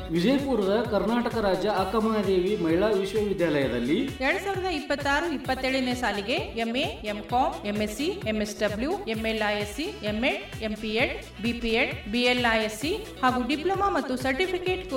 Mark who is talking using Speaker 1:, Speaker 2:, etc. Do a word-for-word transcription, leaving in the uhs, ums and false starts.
Speaker 1: ವಿಜಯಪುರದ ಕರ್ನಾಟಕ ರಾಜ್ಯ ಅಕ್ಕಮಹಾದೇವಿ ಮಹಿಳಾ ವಿಶ್ವವಿದ್ಯಾಲಯದಲ್ಲಿ
Speaker 2: ಎರಡ್ ಸಾವಿರದ ಇಪ್ಪತ್ತಾರು ಇಪ್ಪತ್ತೇಳನೇ ಸಾಲಿಗೆ MA, MCom, MSc, MSW, MLISc, MEd, MPEd, BPEd, BLISc ಹಾಗೂ ಡಿಪ್ಲೊಮಾ ಮತ್ತು ಸರ್ಟಿಫಿಕೇಟ್